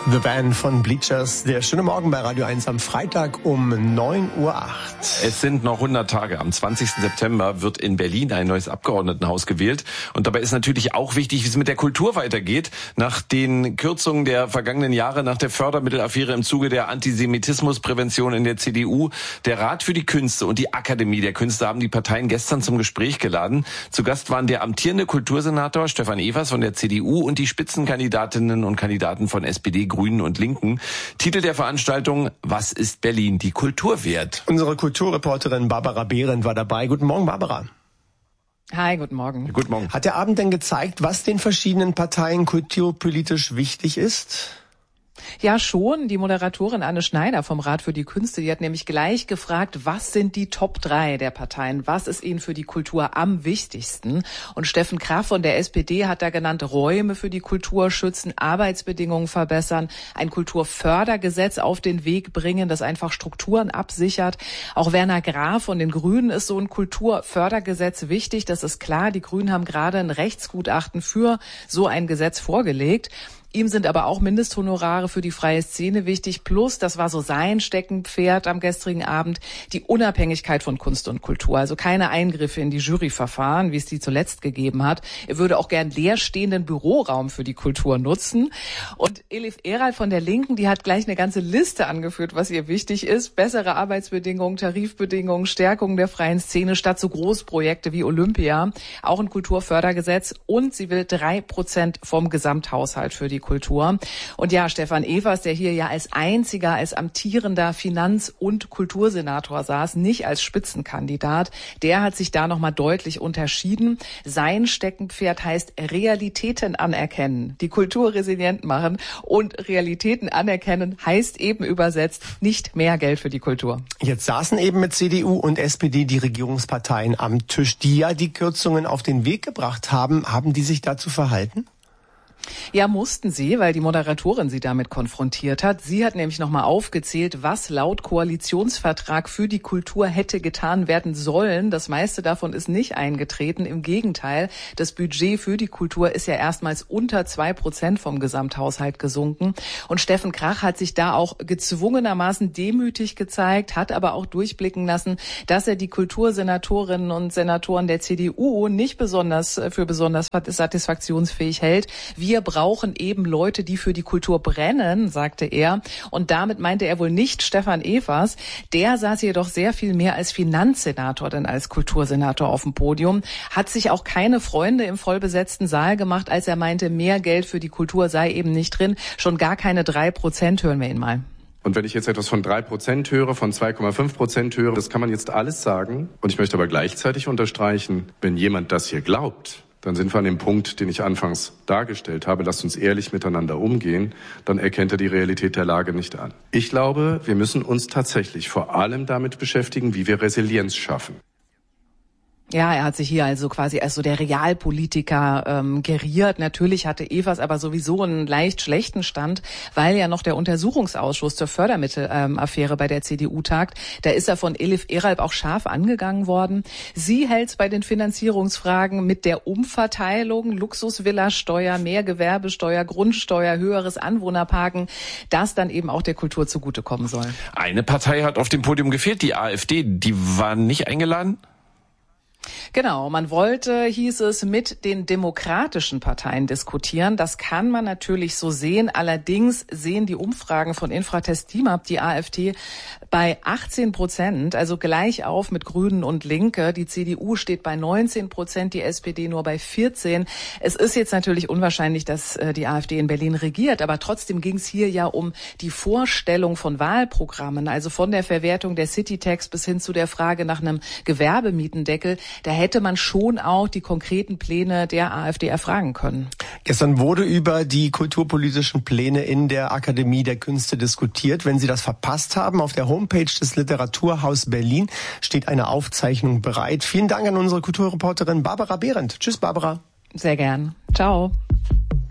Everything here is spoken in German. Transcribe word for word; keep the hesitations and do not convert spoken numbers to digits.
The Band von Bleachers. Der schöne Morgen bei Radio eins am Freitag um neun Uhr acht. Es sind noch hundert Tage. Am zwanzigsten September wird in Berlin ein neues Abgeordnetenhaus gewählt. Und dabei ist natürlich auch wichtig, wie es mit der Kultur weitergeht. Nach den Kürzungen der vergangenen Jahre, nach der Fördermittelaffäre im Zuge der Antisemitismusprävention in der C D U, der Rat für die Künste und die Akademie der Künste haben die Parteien gestern zum Gespräch geladen. Zu Gast waren der amtierende Kultursenator Stefan Evers von der C D U und die Spitzenkandidatinnen und Kandidaten von S P D, Grünen und Linken. Titel der Veranstaltung: Was ist Berlin die Kultur wert? Unsere Kulturreporterin Barbara Behrendt war dabei. Guten Morgen, Barbara. Hi, guten Morgen. Guten Morgen. Hat der Abend denn gezeigt, was den verschiedenen Parteien kulturpolitisch wichtig ist? Ja, schon. Die Moderatorin Anne Schneider vom Rat für die Künste, die hat nämlich gleich gefragt, was sind die Top drei der Parteien? Was ist ihnen für die Kultur am wichtigsten? Und Steffen Kraft von der S P D hat da genannt, Räume für die Kultur schützen, Arbeitsbedingungen verbessern, ein Kulturfördergesetz auf den Weg bringen, das einfach Strukturen absichert. Auch Werner Graf von den Grünen ist so ein Kulturfördergesetz wichtig. Das ist klar. Die Grünen haben gerade ein Rechtsgutachten für so ein Gesetz vorgelegt. Ihm sind aber auch Mindesthonorare für die freie Szene wichtig. Plus, das war so sein Steckenpferd am gestrigen Abend, die Unabhängigkeit von Kunst und Kultur. Also keine Eingriffe in die Juryverfahren, wie es die zuletzt gegeben hat. Er würde auch gern leerstehenden Büroraum für die Kultur nutzen. Und Elif Eral von der Linken, die hat gleich eine ganze Liste angeführt, was ihr wichtig ist. Bessere Arbeitsbedingungen, Tarifbedingungen, Stärkung der freien Szene statt so Großprojekte wie Olympia. Auch ein Kulturfördergesetz. Und sie will drei Prozent vom Gesamthaushalt für die Kultur. Und ja, Stefan Evers, der hier ja als einziger, als amtierender Finanz- und Kultursenator saß, nicht als Spitzenkandidat, der hat sich da nochmal deutlich unterschieden. Sein Steckenpferd heißt Realitäten anerkennen, die Kultur resilient machen. Und Realitäten anerkennen heißt eben übersetzt nicht mehr Geld für die Kultur. Jetzt saßen eben mit C D U und S P D die Regierungsparteien am Tisch, die ja die Kürzungen auf den Weg gebracht haben. Haben die sich dazu verhalten? Ja, mussten sie, weil die Moderatorin sie damit konfrontiert hat. Sie hat nämlich nochmal aufgezählt, was laut Koalitionsvertrag für die Kultur hätte getan werden sollen. Das meiste davon ist nicht eingetreten. Im Gegenteil, das Budget für die Kultur ist ja erstmals unter zwei Prozent vom Gesamthaushalt gesunken. Und Steffen Krach hat sich da auch gezwungenermaßen demütig gezeigt, hat aber auch durchblicken lassen, dass er die Kultursenatorinnen und Senatoren der C D U nicht besonders für besonders satisfaktionsfähig hält. Wir brauchen eben Leute, die für die Kultur brennen, sagte er. Und damit meinte er wohl nicht Stefan Evers. Der saß jedoch sehr viel mehr als Finanzsenator denn als Kultursenator auf dem Podium. Hat sich auch keine Freunde im vollbesetzten Saal gemacht, als er meinte, mehr Geld für die Kultur sei eben nicht drin. Schon gar keine drei Prozent, hören wir ihn mal. Und wenn ich jetzt etwas von drei Prozent höre, von zwei Komma fünf Prozent höre, das kann man jetzt alles sagen. Und ich möchte aber gleichzeitig unterstreichen, wenn jemand das hier glaubt, dann sind wir an dem Punkt, den ich anfangs dargestellt habe. Lasst uns ehrlich miteinander umgehen. Dann erkennt er die Realität der Lage nicht an. Ich glaube, wir müssen uns tatsächlich vor allem damit beschäftigen, wie wir Resilienz schaffen. Ja, er hat sich hier also quasi als so der Realpolitiker ähm, geriert. Natürlich hatte Evers aber sowieso einen leicht schlechten Stand, weil ja noch der Untersuchungsausschuss zur Fördermittelaffäre bei der C D U tagt. Da ist er von Elif Eral auch scharf angegangen worden. Sie hält bei den Finanzierungsfragen mit der Umverteilung, Luxusvilla-Steuer, mehr Gewerbesteuer, Grundsteuer, höheres Anwohnerparken, das dann eben auch der Kultur zugutekommen soll. Eine Partei hat auf dem Podium gefehlt, die AfD. Die war nicht eingeladen? Genau, man wollte, hieß es, mit den demokratischen Parteien diskutieren. Das kann man natürlich so sehen. Allerdings sehen die Umfragen von Infratest DIMAP die AfD bei achtzehn Prozent, also gleich auf mit Grünen und Linke. Die C D U steht bei neunzehn Prozent, die S P D nur bei vierzehn. Es ist jetzt natürlich unwahrscheinlich, dass die AfD in Berlin regiert, aber trotzdem ging es hier ja um die Vorstellung von Wahlprogrammen, also von der Verwertung der Citytax bis hin zu der Frage nach einem Gewerbemietendeckel. Da hätte man schon auch die konkreten Pläne der AfD erfragen können. Gestern wurde über die kulturpolitischen Pläne in der Akademie der Künste diskutiert. Wenn Sie das verpasst haben, auf der Homepage des Literaturhaus Berlin steht eine Aufzeichnung bereit. Vielen Dank an unsere Kulturreporterin Barbara Behrendt. Tschüss, Barbara. Sehr gern. Ciao.